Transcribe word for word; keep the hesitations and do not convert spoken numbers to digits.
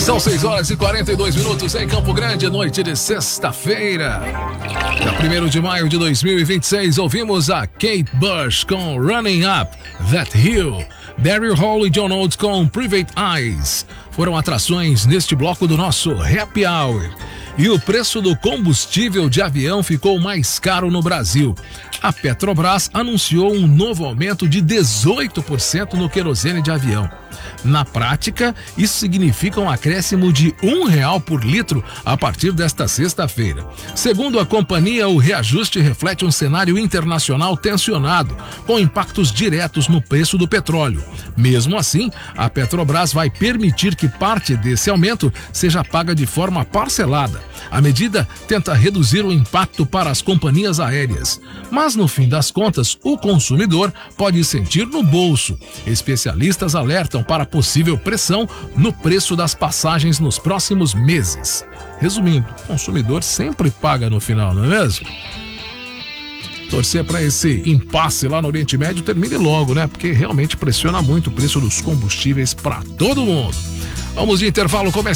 São seis horas e quarenta e dois minutos em Campo Grande, noite de sexta-feira. Dia primeiro de maio de dois mil e vinte e seis, ouvimos a Kate Bush com Running Up That Hill. Daryl Hall e John Oates com Private Eyes. Foram atrações neste bloco do nosso Happy Hour. E o preço do combustível de avião ficou mais caro no Brasil. A Petrobras anunciou um novo aumento de dezoito por cento no querosene de avião. Na prática, isso significa um acréscimo de um real por litro a partir desta sexta-feira. Segundo a companhia, o reajuste reflete um cenário internacional tensionado, com impactos diretos no preço do petróleo. Mesmo assim, a Petrobras vai permitir que parte desse aumento seja paga de forma parcelada. A medida tenta reduzir o impacto para as companhias aéreas. Mas, no fim das contas, o consumidor pode sentir no bolso. Especialistas alertam para possível pressão no preço das passagens nos próximos meses. Resumindo, o consumidor sempre paga no final, não é mesmo? Torcer para esse impasse lá no Oriente Médio termine logo, né? Porque realmente pressiona muito o preço dos combustíveis para todo mundo. Vamos de intervalo comercial.